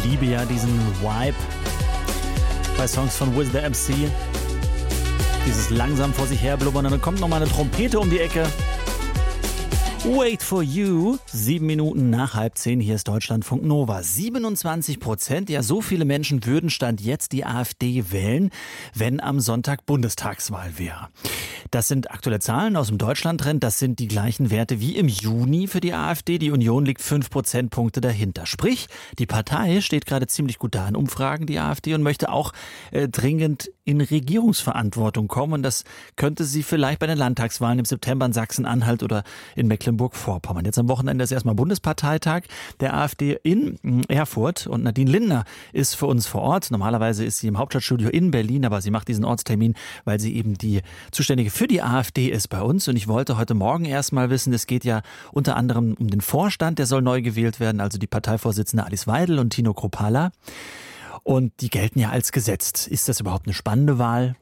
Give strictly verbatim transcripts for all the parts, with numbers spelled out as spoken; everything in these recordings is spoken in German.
liebe ja diesen Vibe bei Songs von Wiz the M C. Dieses langsam vor sich her blubbern und dann kommt noch mal eine Trompete um die Ecke. Wait for you. Sieben Minuten nach halb zehn. Hier ist Deutschlandfunk Nova. siebenundzwanzig Prozent, ja, so viele Menschen würden Stand jetzt die AfD wählen, wenn am Sonntag Bundestagswahl wäre. Das sind aktuelle Zahlen aus dem Deutschlandtrend. Das sind die gleichen Werte wie im Juni für die AfD. Die Union liegt fünf Prozentpunkte dahinter. Sprich, die Partei steht gerade ziemlich gut da in Umfragen, die AfD, und möchte auch äh, dringend in Regierungsverantwortung kommen. Und das könnte sie vielleicht bei den Landtagswahlen im September in Sachsen-Anhalt oder in Mecklenburg-Vorpommern. Jetzt am Wochenende ist erstmal Bundesparteitag der AfD in Erfurt und Nadine Lindner ist für uns vor Ort. Normalerweise ist sie im Hauptstadtstudio in Berlin, aber sie macht diesen Ortstermin, weil sie eben die Zuständige für die AfD ist bei uns. Und ich wollte heute Morgen erstmal wissen, es geht ja unter anderem um den Vorstand, der soll neu gewählt werden, also die Parteivorsitzende Alice Weidel und Tino Kruppalla. Und die gelten ja als gesetzt. Ist das überhaupt eine spannende Wahl?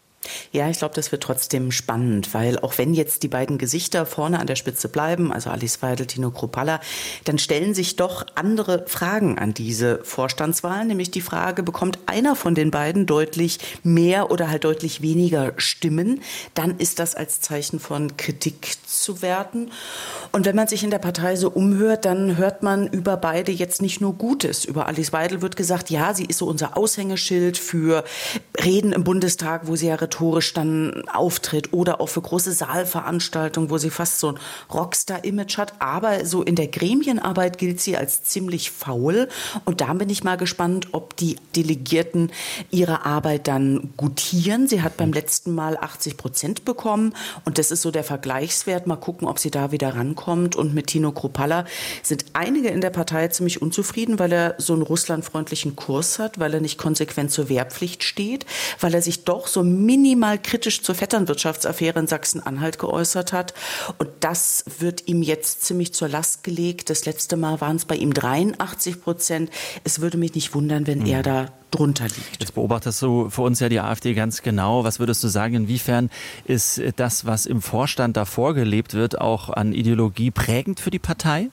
Ja, ich glaube, das wird trotzdem spannend, weil auch wenn jetzt die beiden Gesichter vorne an der Spitze bleiben, also Alice Weidel, Tino Kruppalla, dann stellen sich doch andere Fragen an diese Vorstandswahl, nämlich die Frage, bekommt einer von den beiden deutlich mehr oder halt deutlich weniger Stimmen, dann ist das als Zeichen von Kritik zu werten. Und wenn man sich in der Partei so umhört, dann hört man über beide jetzt nicht nur Gutes. Über Alice Weidel wird gesagt, ja, sie ist so unser Aushängeschild für Reden im Bundestag, wo sie ja rhetorisch dann auftritt, oder auch für große Saalveranstaltungen, wo sie fast so ein Rockstar-Image hat. Aber so in der Gremienarbeit gilt sie als ziemlich faul. Und da bin ich mal gespannt, ob die Delegierten ihre Arbeit dann gutieren. Sie hat beim letzten Mal achtzig Prozent bekommen. Und das ist so der Vergleichswert. Mal gucken, ob sie da wieder rankommt. Und mit Tino Kruppalla sind einige in der Partei ziemlich unzufrieden, weil er so einen russlandfreundlichen Kurs hat, weil er nicht konsequent zur Wehrpflicht steht, weil er sich doch so minimal kritisch zur Vetternwirtschaftsaffäre in Sachsen-Anhalt geäußert hat. Und das wird ihm jetzt ziemlich zur Last gelegt. Das letzte Mal waren es bei ihm dreiundachtzig Prozent. Es würde mich nicht wundern, wenn mhm. er da drunter liegt. Jetzt beobachtest du für uns ja die AfD ganz genau. Was würdest du sagen, inwiefern ist das, was im Vorstand da vorgelebt wird, auch an Ideologie prägend für die Partei?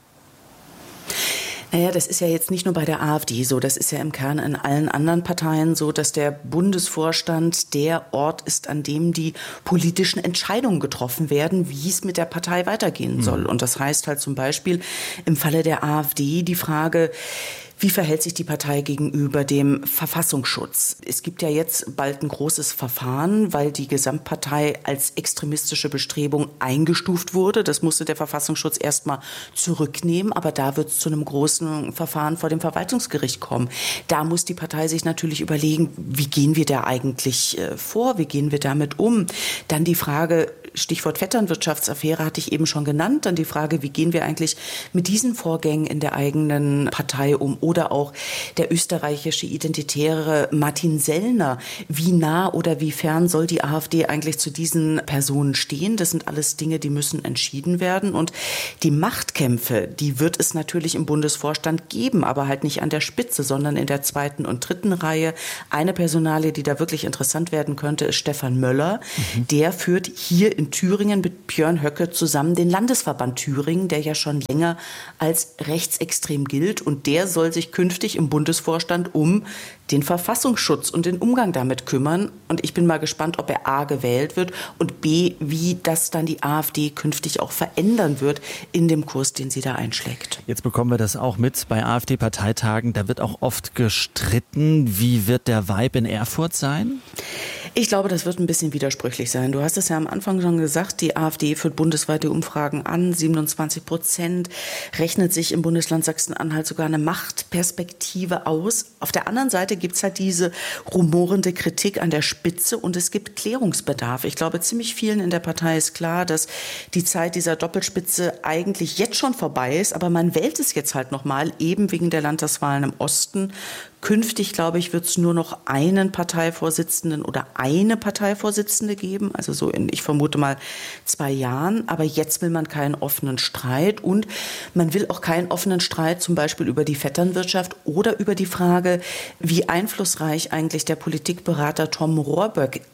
Naja, das ist ja jetzt nicht nur bei der AfD so, das ist ja im Kern in allen anderen Parteien so, dass der Bundesvorstand der Ort ist, an dem die politischen Entscheidungen getroffen werden, wie es mit der Partei weitergehen mhm. soll. Und das heißt halt zum Beispiel im Falle der AfD die Frage, wie verhält sich die Partei gegenüber dem Verfassungsschutz? Es gibt ja jetzt bald ein großes Verfahren, weil die Gesamtpartei als extremistische Bestrebung eingestuft wurde. Das musste der Verfassungsschutz erstmal zurücknehmen, aber da wird es zu einem großen Verfahren vor dem Verwaltungsgericht kommen. Da muss die Partei sich natürlich überlegen, wie gehen wir da eigentlich vor? Wie gehen wir damit um? Dann die Frage, Stichwort Vetternwirtschaftsaffäre hatte ich eben schon genannt, dann die Frage, wie gehen wir eigentlich mit diesen Vorgängen in der eigenen Partei um? Oder auch der österreichische Identitäre Martin Sellner. Wie nah oder wie fern soll die AfD eigentlich zu diesen Personen stehen? Das sind alles Dinge, die müssen entschieden werden. Und die Machtkämpfe, die wird es natürlich im Bundesvorstand geben, aber halt nicht an der Spitze, sondern in der zweiten und dritten Reihe. Eine Personalie, die da wirklich interessant werden könnte, ist Stefan Möller. Mhm. Der führt hier in Thüringen mit Björn Höcke zusammen den Landesverband Thüringen, der ja schon länger als rechtsextrem gilt. Und der soll sich künftig im Bundesvorstand um den Verfassungsschutz und den Umgang damit kümmern. Und ich bin mal gespannt, ob er A gewählt wird und B, wie das dann die AfD künftig auch verändern wird in dem Kurs, den sie da einschlägt. Jetzt bekommen wir das auch mit bei AfD-Parteitagen. Da wird auch oft gestritten. Wie wird der Vibe in Erfurt sein? Ich glaube, das wird ein bisschen widersprüchlich sein. Du hast es ja am Anfang schon gesagt, die AfD führt bundesweite Umfragen an, siebenundzwanzig Prozent, rechnet sich im Bundesland Sachsen-Anhalt sogar eine Machtperspektive aus. Auf der anderen Seite gibt es halt diese rumorende Kritik an der Spitze und es gibt Klärungsbedarf. Ich glaube, ziemlich vielen in der Partei ist klar, dass die Zeit dieser Doppelspitze eigentlich jetzt schon vorbei ist, aber man wählt es jetzt halt nochmal, eben wegen der Landtagswahlen im Osten. Künftig, glaube ich, wird es nur noch einen Parteivorsitzenden oder eine Parteivorsitzende geben, also so in, ich vermute mal, zwei Jahren. Aber jetzt will man keinen offenen Streit und man will auch keinen offenen Streit zum Beispiel über die Vetternwirtschaft oder über die Frage, wie einflussreich eigentlich der Politikberater Tom Rohrböck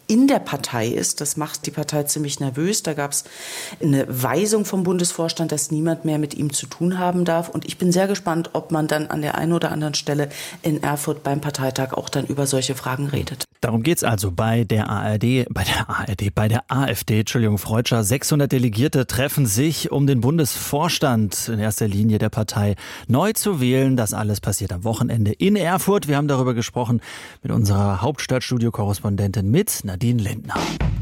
in der Partei ist. Das macht die Partei ziemlich nervös. Da gab es eine Weisung vom Bundesvorstand, dass niemand mehr mit ihm zu tun haben darf. Und ich bin sehr gespannt, ob man dann an der einen oder anderen Stelle in Erfurt beim Parteitag auch dann über solche Fragen redet. Darum geht's also bei der A R D, bei der A R D, bei der AfD, Entschuldigung, Freutscher. sechshundert Delegierte treffen sich, um den Bundesvorstand in erster Linie der Partei neu zu wählen. Das alles passiert am Wochenende in Erfurt. Wir haben darüber gesprochen mit unserer Hauptstadtstudio-Korrespondentin mit Nadine Lindner.